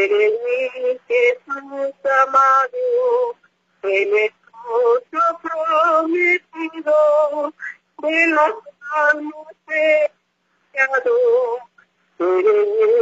Eres mi Jesús amado, el esposo prometido de los salmos deseados. Eres mi